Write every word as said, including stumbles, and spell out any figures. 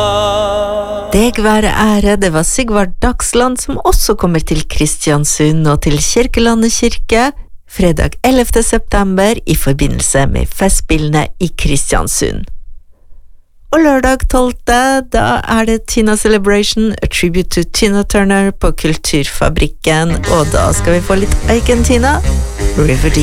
Deg være ære, det var Sigvard Dagsland som også kommer til Kristiansund og til Kirkelandet kirke fredag ellevte september i forbindelse med festspillene i Kristiansund. Og lørdag tolvte, da er det Tina Celebration, a tribute to Tina Turner på Kulturfabrikken, og da skal vi få litt Argentina, River Deep.